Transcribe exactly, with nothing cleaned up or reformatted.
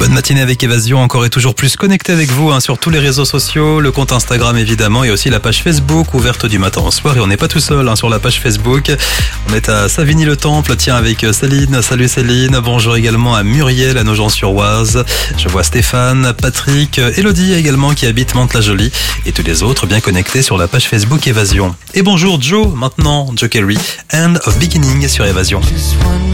Bonne matinée avec Évasion, encore et toujours plus connecté avec vous hein, sur tous les réseaux sociaux, le compte Instagram évidemment et aussi la page Facebook ouverte du matin au soir. Et on n'est pas tout seul hein, sur la page Facebook, on est à Savigny-le-Temple, tiens avec Céline. Salut Céline, bonjour également à Muriel, à Nogent-sur-Oise. Je vois Stéphane, Patrick, Elodie également qui habite Mantes-la-Jolie et tous les autres bien connectés sur la page Facebook Évasion. Et bonjour Joe maintenant, Joe Carey, End of Beginning sur Évasion.